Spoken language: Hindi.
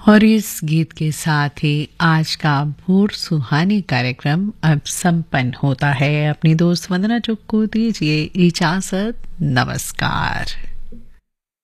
और इस गीत के साथ ही आज का भोर सुहानी कार्यक्रम अब संपन्न होता है। अपनी दोस्त वंदना चुग को दीजिए इजाजत। नमस्कार।